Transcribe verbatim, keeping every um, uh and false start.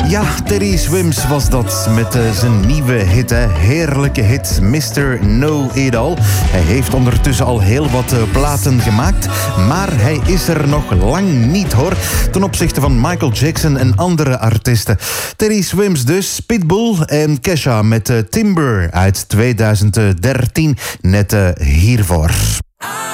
Ja, Teddy Swims was dat met uh, zijn nieuwe hit, hè. Heerlijke hit, mister Know-It-All. Hij heeft ondertussen al heel wat uh, platen gemaakt, maar hij is er nog lang niet, hoor, ten opzichte van Michael Jackson en andere artiesten. Teddy Swims dus, Pitbull en Kesha met uh, Timber uit tweeduizend dertien, net uh, hiervoor.